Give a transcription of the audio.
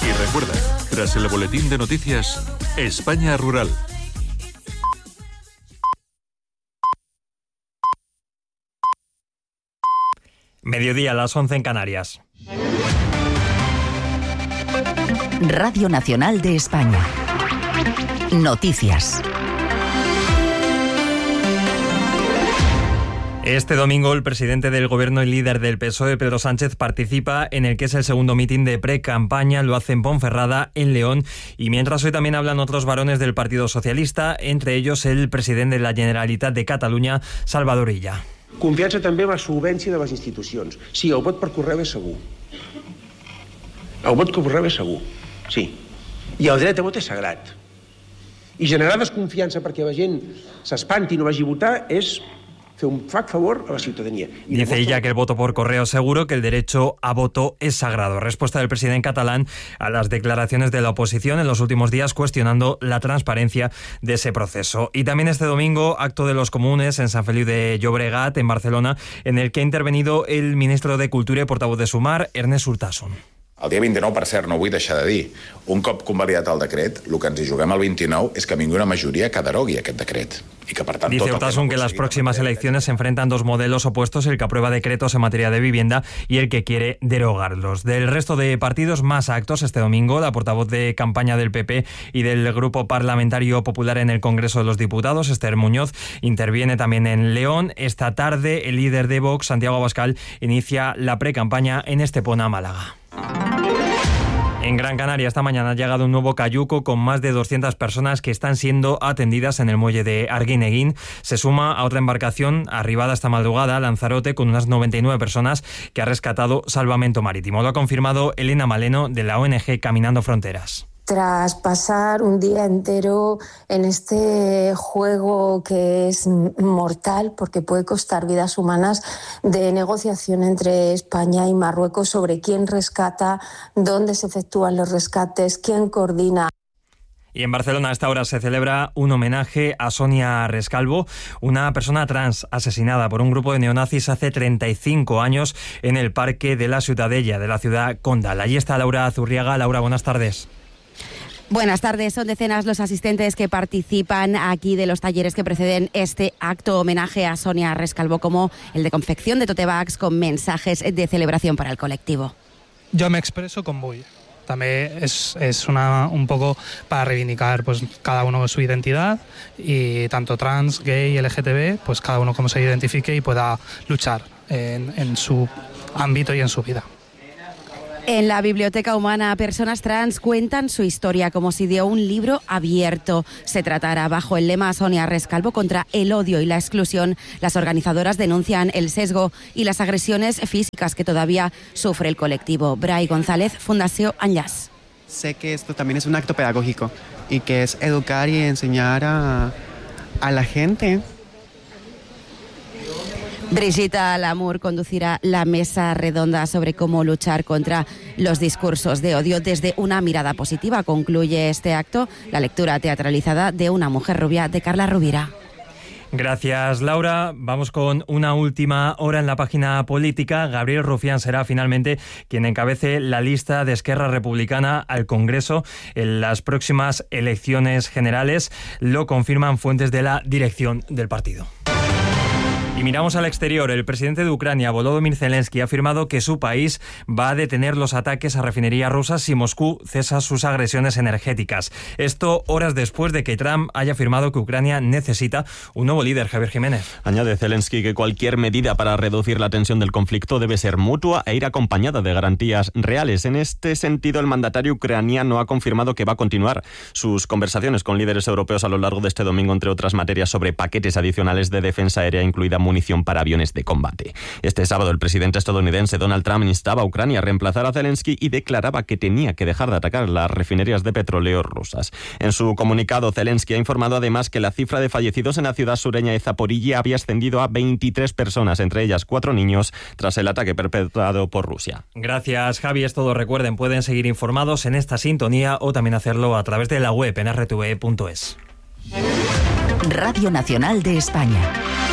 Y recuerda, tras el boletín de noticias, España Rural. Mediodía, a las 11 en Canarias. Radio Nacional de España. Noticias. Este domingo el presidente del Gobierno y líder del PSOE, Pedro Sánchez, participa en el que es el segundo mitin de pre-campaña. Lo hace en Ponferrada, en León. Y mientras hoy también hablan otros varones del Partido Socialista, entre ellos el presidente de la Generalitat de Catalunya, Salvador Illa. Confiança també en la solvència de les institucions. Sí, el vot per correu és segur. El vot per correu és segur, sí. I el dret a vot és sagrat. I generar desconfiança perquè la gent s'espanti i no vagi a votar és fer un flac favor a la ciudadanía. Dice ella que el voto por correo es seguro, que el derecho a voto es sagrado. Respuesta del presidente catalán a las declaraciones de la oposición en los últimos días cuestionando la transparencia de ese proceso. Y también este domingo, acto de los comunes en Sant Feliu de Llobregat, en Barcelona, en el que ha intervenido el ministro de Cultura y portavos de Sumar, Ernest Urtasun. El dia 29, per cert, no vull deixar de dir, un cop convalidat el decret, el que ens hi juguem el 29 és que vingui una majoria que derogui aquest decret. Y que, per tant, dice Urtasun que las próximas elecciones se enfrentan dos modelos opuestos, el que aprueba decretos en materia de vivienda y el que quiere derogarlos. Del resto de partidos, más actos este domingo. La portavoz de campaña del PP y del Grupo Parlamentario Popular en el Congreso de los Diputados, Esther Muñoz, interviene también en León. Esta tarde, el líder de Vox, Santiago Abascal, inicia la pre-campaña en Estepona, Málaga. En Gran Canaria esta mañana ha llegado un nuevo cayuco con más de 200 personas que están siendo atendidas en el muelle de Arguineguín. Se suma a otra embarcación arribada esta madrugada, Lanzarote, con unas 99 personas que ha rescatado Salvamento Marítimo. Lo ha confirmado Elena Maleno de la ONG Caminando Fronteras. Tras pasar un día entero en este juego que es mortal porque puede costar vidas humanas, de negociación entre España y Marruecos sobre quién rescata, dónde se efectúan los rescates, quién coordina. Y en Barcelona a esta hora se celebra un homenaje a Sonia Rescalvo, una persona trans asesinada por un grupo de neonazis hace 35 años en el Parque de la Ciutadella de la ciudad condal. Allí está Laura Zurriaga. Laura, buenas tardes. Buenas tardes. Son decenas los asistentes que participan aquí de los talleres que preceden este acto homenaje a Sonia Rescalvo, como el de confección de tote bags con mensajes de celebración para el colectivo. Yo me expreso com vull. També és un poco para reivindicar pues cada uno su identidad y tanto trans, gay, LGTB, pues cada uno como se identifique y pueda luchar en su ámbito y en su vida. En la Biblioteca Humana, personas trans cuentan su historia como si de un libro abierto se tratara. Bajo el lema Sonia Rescalvo contra el odio y la exclusión, las organizadoras denuncian el sesgo y las agresiones físicas que todavía sufre el colectivo. Bray González, Fundació Enllaç. Sé que esto también es un acto pedagógico y que es educar y enseñar a la gente. Brigitte Lamour conducirá la mesa redonda sobre cómo luchar contra los discursos de odio desde una mirada positiva. Concluye este acto la lectura teatralizada de Una mujer rubia de Carla Rovira. Gracias, Laura. Vamos con una última hora en la página política. Gabriel Rufián será finalmente quien encabece la lista de Esquerra Republicana al Congreso en las próximas elecciones generales. Lo confirman fuentes de la dirección del partido. Y miramos al exterior. El presidente de Ucrania, Volodymyr Zelensky, ha afirmado que su país va a detener los ataques a refinerías rusas si Moscú cesa sus agresiones energéticas. Esto horas después de que Trump haya afirmado que Ucrania necesita un nuevo líder. Javier Jiménez. Añade Zelensky que cualquier medida para reducir la tensión del conflicto debe ser mutua e ir acompañada de garantías reales. En este sentido, el mandatario ucraniano ha confirmado que va a continuar sus conversaciones con líderes europeos a lo largo de este domingo, entre otras materias sobre paquetes adicionales de defensa aérea, incluida munición para aviones de combate. Este sábado el presidente estadounidense Donald Trump instaba a Ucrania a reemplazar a Zelensky y declaraba que tenía que dejar de atacar las refinerías de petróleo rusas. En su comunicado, Zelensky ha informado además que la cifra de fallecidos en la ciudad sureña de Zaporilla había ascendido a 23 personas, entre ellas 4 niños, tras el ataque perpetrado por Rusia. Gracias, Javi. Es todo. Recuerden, pueden seguir informados en esta sintonía o también hacerlo a través de la web en rtve.es. Radio Nacional de España.